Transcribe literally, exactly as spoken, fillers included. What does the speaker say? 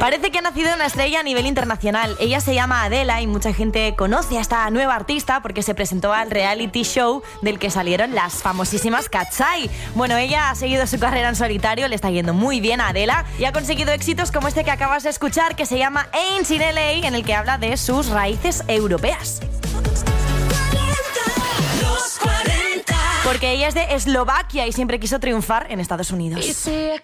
Parece que ha nacido una estrella a nivel internacional. Ella se llama Adela y mucha gente conoce a esta nueva artista porque se presentó al reality show del que salieron las famosísimas Katseye. Bueno, ella ha seguido su carrera en solitario, le está yendo muy bien a Adela y ha conseguido éxitos como este que acabas de escuchar, que se llama Ain't in L A, en el que habla de sus raíces europeas. Porque ella es de Eslovaquia y siempre quiso triunfar en Estados Unidos.